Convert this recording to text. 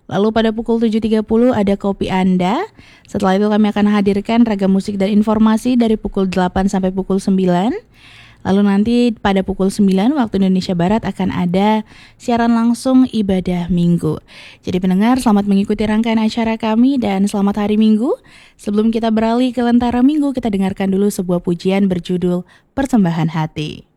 Lalu pada pukul 7.30 ada Kopi Anda. Setelah itu kami akan hadirkan ragam musik dan informasi dari pukul 8 sampai pukul 9. Lalu nanti pada pukul 9 waktu Indonesia Barat akan ada siaran langsung ibadah minggu. Jadi pendengar, selamat mengikuti rangkaian acara kami dan selamat hari Minggu. Sebelum kita beralih ke Lentera Minggu, kita dengarkan dulu sebuah pujian berjudul Persembahan Hati.